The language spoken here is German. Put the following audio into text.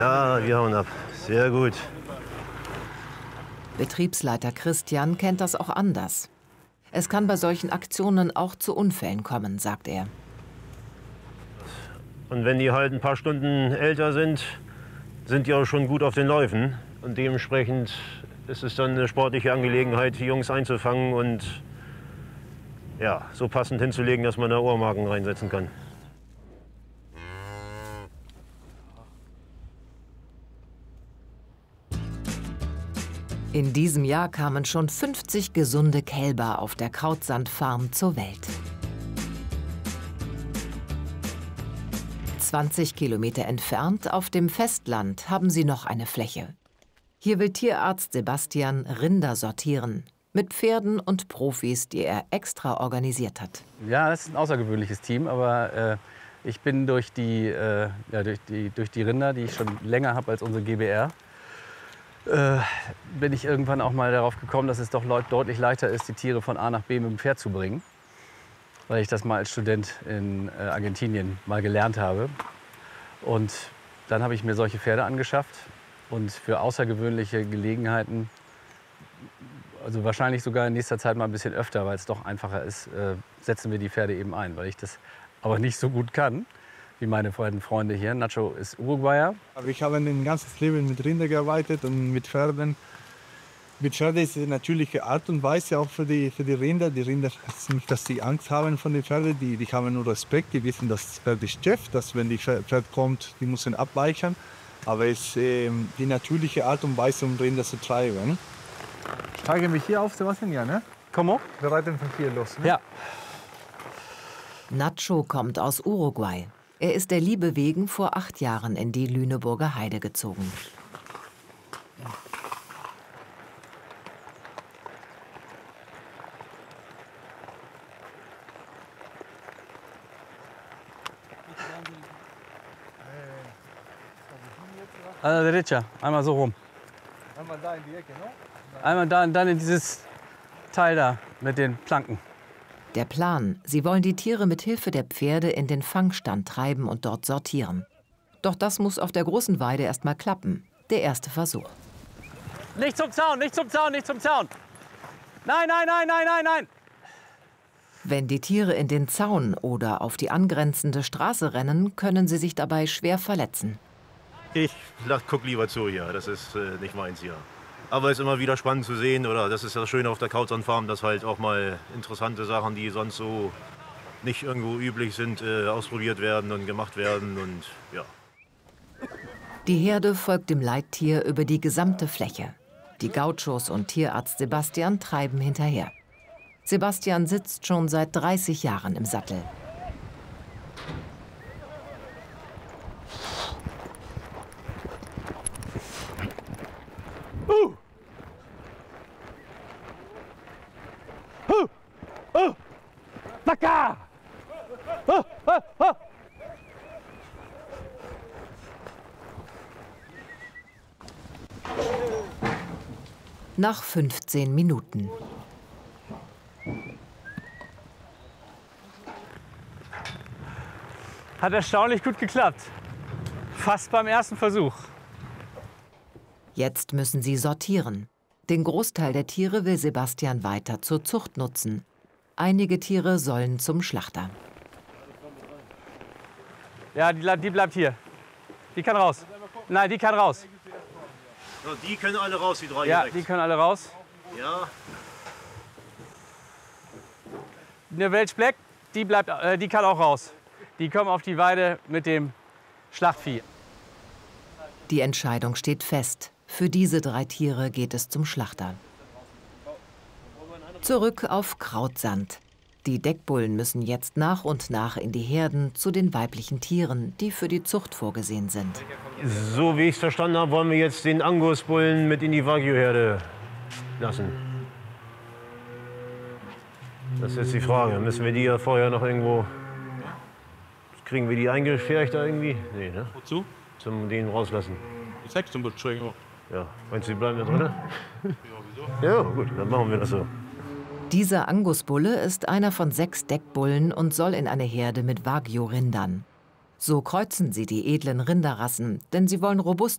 Ja, wir hauen ab. Sehr gut. Betriebsleiter Christian kennt das auch anders. Es kann bei solchen Aktionen auch zu Unfällen kommen, sagt er. Und wenn die halt ein paar Stunden älter sind, sind die auch schon gut auf den Läufen. Und dementsprechend ist es dann eine sportliche Angelegenheit, die Jungs einzufangen und ja, so passend hinzulegen, dass man da Ohrmarken reinsetzen kann. In diesem Jahr kamen schon 50 gesunde Kälber auf der Krautsandfarm zur Welt. 20 Kilometer entfernt, auf dem Festland, haben sie noch eine Fläche. Hier will Tierarzt Sebastian Rinder sortieren. Mit Pferden und Profis, die er extra organisiert hat. Ja, das ist ein außergewöhnliches Team, aber ich bin durch die Rinder, die ich schon länger habe als unsere GBR, bin ich irgendwann auch mal darauf gekommen, dass es doch deutlich leichter ist, die Tiere von A nach B mit dem Pferd zu bringen. Weil ich das mal als Student in Argentinien mal gelernt habe. Und dann habe ich mir solche Pferde angeschafft. Und für außergewöhnliche Gelegenheiten, also wahrscheinlich sogar in nächster Zeit mal ein bisschen öfter, weil es doch einfacher ist, setzen wir die Pferde eben ein. Weil ich das aber nicht so gut kann, wie meine beiden Freunde hier. Nacho ist Uruguayer. Ich habe ein ganzes Leben mit Rindern gearbeitet und mit Pferden. Mit Pferden ist es eine natürliche Art und Weise auch für die Rinder. Die Rinder ist nicht, dass sie Angst haben von den Pferden. Die haben nur Respekt. Die wissen, dass das Pferd ist Chef, dass wenn das Pferd kommt, die müssen abweichen. Aber es ist die natürliche Art und Weise, um Rinder zu treiben. Steige mich hier auf, Sebastian, ja, ne? Komm hoch. Wir reiten von hier los, ne? Ja. Nacho kommt aus Uruguay. Er ist der Liebe wegen vor 8 Jahren in die Lüneburger Heide gezogen. A la derecha, einmal so rum. Einmal da in die Ecke, ne? Einmal da und dann in dieses Teil da mit den Planken. Der Plan: Sie wollen die Tiere mit Hilfe der Pferde in den Fangstand treiben und dort sortieren. Doch das muss auf der großen Weide erst mal klappen. Der erste Versuch. Nicht zum Zaun, nicht zum Zaun, nicht zum Zaun. Nein, nein, nein, nein, nein, nein. Wenn die Tiere in den Zaun oder auf die angrenzende Straße rennen, können sie sich dabei schwer verletzen. Ich guck lieber zu hier, das ist nicht meins hier. Aber es ist immer wieder spannend zu sehen, oder das ist das Schöne auf der Krautsandfarm, dass halt auch mal interessante Sachen, die sonst so nicht irgendwo üblich sind, ausprobiert werden und gemacht werden und ja. Die Herde folgt dem Leittier über die gesamte Fläche. Die Gauchos und Tierarzt Sebastian treiben hinterher. Sebastian sitzt schon seit 30 Jahren im Sattel. Baka! Nach 15 Minuten. Hat erstaunlich gut geklappt. Fast beim ersten Versuch. Jetzt müssen sie sortieren. Den Großteil der Tiere will Sebastian weiter zur Zucht nutzen. Einige Tiere sollen zum Schlachter. Ja, die bleibt hier. Die kann raus. Nein, die kann raus. So, die können alle raus, die drei Ja, direkt. die können alle raus. Ja. Eine Welsh Black, die kann auch raus. Die kommen auf die Weide mit dem Schlachtvieh. Die Entscheidung steht fest. Für diese 3 Tiere geht es zum Schlachter. Zurück auf Krautsand. Die Deckbullen müssen jetzt nach und nach in die Herden zu den weiblichen Tieren, die für die Zucht vorgesehen sind. So wie ich es verstanden habe, wollen wir jetzt den Angusbullen mit in die Wagyu-Herde lassen. Das ist jetzt die Frage. Müssen wir die ja vorher noch irgendwo... Kriegen wir die eingefärcht da irgendwie? Nee, ne? Wozu? Zum den rauslassen. Die Sexton Entschuldigung. Ja, meinst du, die bleiben da drin? Ja, wieso? Ja, gut, dann machen wir das so. Dieser Angusbulle ist einer von 6 Deckbullen und soll in eine Herde mit Wagyu-Rindern. So kreuzen sie die edlen Rinderrassen, denn sie wollen robust